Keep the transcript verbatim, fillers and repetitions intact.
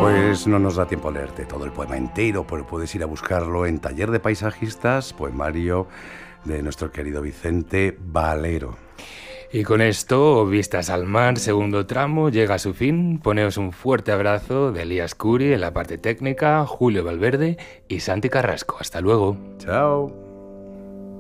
Pues no nos da tiempo a leerte todo el poema entero, pero puedes ir a buscarlo en Taller de Paisajistas, poemario de nuestro querido Vicente Valero. Y con esto, Vistas al Mar, segundo tramo, llega a su fin. Poneos un fuerte abrazo de Elías Curi en la parte técnica, Julio Valverde y Santi Carrasco. Hasta luego. Chao.